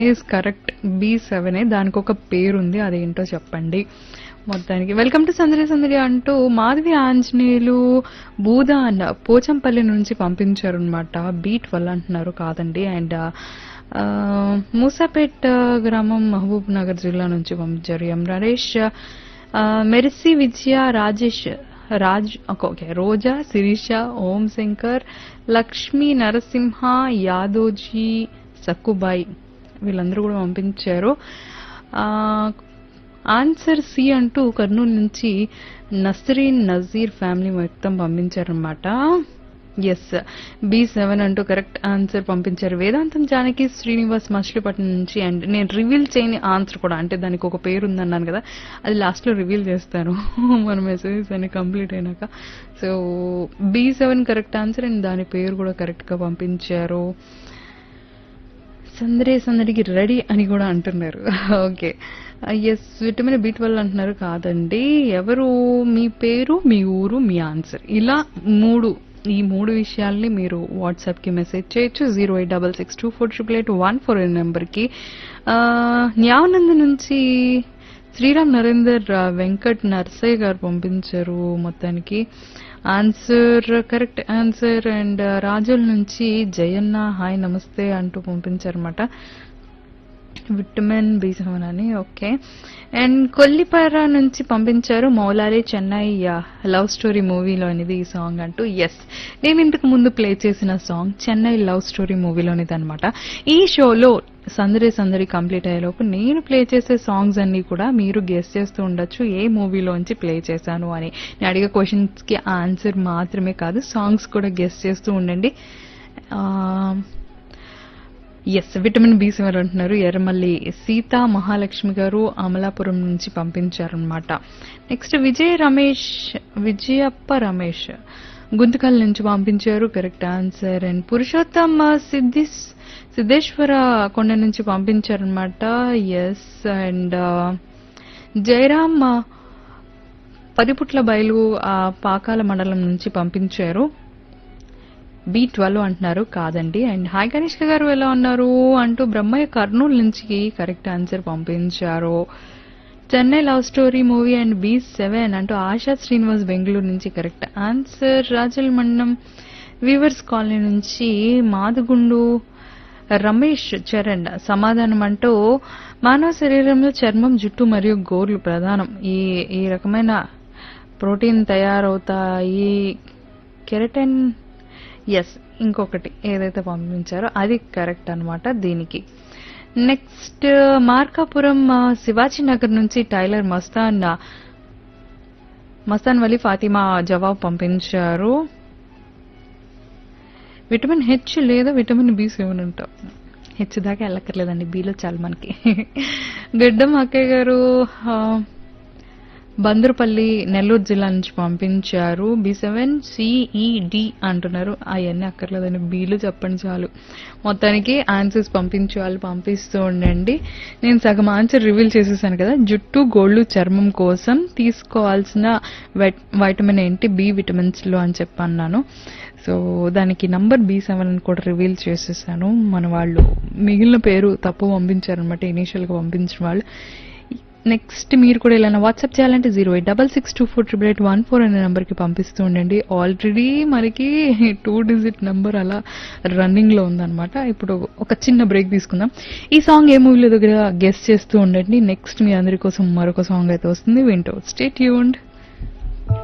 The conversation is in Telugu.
Is correct. B7 దానికి ఒక పేరుంది, అదేంటో చెప్పండి. మొత్తానికి వెల్కమ్ టు సందడి సందడి అంటూ మాధవి ఆంజనేయులు బూదా అండ్ పోచంపల్లి నుంచి పంపించారు అనమాట. B12 అంటున్నారు, కాదండి. అండ్ మూసాపేట్ గ్రామం మహబూబ్ నగర్ జిల్లా నుంచి పంపించారు ఎం నరేష్. మెర్సీ విజయ రాజేష్ ఓకే, రోజా శిరీష ఓం శంకర్ లక్ష్మీ నరసింహ యాదోజీ సక్కుబాయి వీళ్ళందరూ కూడా పంపించారు. ఆన్సర్ సి అంటూ కర్నూలు నుంచి నస్రీన్ నజీర్ ఫ్యామిలీ మొత్తం పంపించారనమాట. ఎస్, B7 అంటూ కరెక్ట్ ఆన్సర్ పంపించారు. వేదాంతం జానకి శ్రీనివాస్ మచిలీపట్నం నుంచి. అండ్ నేను రివీల్ చేయని ఆన్సర్ కూడా, అంటే దానికి ఒక పేరు ఉందన్నాను కదా, అది లాస్ట్ లో రివీల్ చేస్తాను మన మెసేజెస్ అన్ని కంప్లీట్ అయినాక. So B7 correct answer, and దాని పేరు కూడా కరెక్ట్ గా పంపించారు. సందడికి రెడీ అని కూడా అంటున్నారు. ఓకే, ఎస్, విటమిన్ B12 అంటున్నారు, కాదండి. ఎవరు, మీ పేరు, మీ ఊరు, మీ ఆన్సర్, ఇలా ఈ మూడు విషయాల్ని మీరు వాట్సాప్ కి మెసేజ్ చేయొచ్చు. 086624881 నెంబర్కి. న్యావనంద నుంచి శ్రీరామ్ నరేందర్ వెంకట్ నర్సయ్య గారు పంపించారు. మొత్తానికి ఆన్సర్ కరెక్ట్ ఆన్సర్. అండ్ రాజుల నుంచి జయన్న హాయ్ నమస్తే అంటూ పంపించారన్నమాట. విటమిన్ B7 అని. ఓకే, అండ్ కొల్లిపార నుంచి పంపించారు మౌలాలి చెన్నై లవ్ స్టోరీ మూవీలోనిది ఈ సాంగ్ అంటూ. ఎస్, నేను ఇంతకు ముందు ప్లే చేసిన సాంగ్ చెన్నై లవ్ స్టోరీ మూవీలోనిది అనమాట. ఈ షోలో సందడి కంప్లీట్ అయ్యేలోపు నేను ప్లే చేసే సాంగ్స్ అన్ని కూడా మీరు గెస్ చేస్తూ ఉండొచ్చు ఏ మూవీలోంచి ప్లే చేశాను అని. నేను అడిగే క్వశ్చన్స్ కి ఆన్సర్ మాత్రమే కాదు, సాంగ్స్ కూడా గెస్ చేస్తూ ఉండండి. ఎస్, విటమిన్ B7 అంటున్నారు ఎర్రమల్లి సీతా మహాలక్ష్మి గారు అమలాపురం నుంచి పంపించారనమాట. నెక్స్ట్ విజయప్ప రమేష్ గుంతకల్ నుంచి పంపించారు, correct answer. And Purushottam Siddheshwara కొండ నుంచి పంపించారనమాట. ఎస్, అండ్ జయరామ్ పదిపుట్ల బయలు పాకాల మండలం నుంచి పంపించారు. B12 అంటున్నారు, కాదండి. అండ్ హాయ్ కనిష్క గారు ఎలా ఉన్నారు అంటూ బ్రహ్మయ్య కర్నూలు నుంచి కరెక్ట్ ఆన్సర్ పంపించారు. Chennai love story movie and B7 అంటూ ఆశా శ్రీనివాస్ బెంగళూరు నుంచి కరెక్ట్ ఆన్సర్. రాజల్ మండలం వీవర్స్ కాలనీ నుంచి మాదుగుండు రమేష్ చరణ్ సమాధానం అంటూ మానవ శరీరంలో చర్మం, జుట్టు మరియు గోర్లు ప్రధానం. ఈ రకమైన ప్రోటీన్ తయారవుతాయి, కెరటిన్. ఎస్, ఇంకొకటి ఏదైతే పంపించారో అది కరెక్ట్ అనమాట దీనికి. నెక్స్ట్ మార్కాపురం శివాజీ నగర్ నుంచి టైలర్ మస్తాన్ వలి ఫాతిమా జవాబు పంపించారు. విటమిన్ H లేదా విటమిన్ B7 అంట. H దాకా వెళ్ళక్కర్లేదండి, Bలో చాలా మనకి. గడ్డం అక్కయ్య గారు బందరుపల్లి నెల్లూరు జిల్లా నుంచి పంపించారు. B7 CED అంటున్నారు, అవన్నీ అక్కర్లేదండి, Bలు చెప్పండి చాలు. మొత్తానికి ఆన్సర్స్ పంపించే వాళ్ళు పంపిస్తూ ఉండండి. నేను సగం ఆన్సర్ రివీల్ చేసేసాను కదా. జుట్టు, గోళ్లు, చర్మం కోసం తీసుకోవాల్సిన వైటమిన్ ఏంటి B విటమిన్స్ లో అని చెప్పన్నాను. సో దానికి నంబర్ B7 కూడా రివీల్ చేసేసాను. మన వాళ్ళు మిగిలిన పేరు తప్పు పంపించారనమాట, ఇనీషియల్ గా పంపించిన వాళ్ళు. నెక్స్ట్ మీరు కూడా ఇలా వాట్సాప్ చేయాలంటే 086624881 అనే నెంబర్కి పంపిస్తూ ఉండండి. ఆల్రెడీ మనకి 2 డిజిట్ నెంబర్ అలా రన్నింగ్ లో ఉందన్నమాట. ఇప్పుడు ఒక చిన్న బ్రేక్ తీసుకుందాం. ఈ సాంగ్ ఏ మూవీలో దగ్గర గెస్ట్ చేస్తూ ఉండండి. నెక్స్ట్ మీ అందరి కోసం మరొక సాంగ్ అయితే వస్తుంది, వింటూ స్టే ట్యూన్డ్.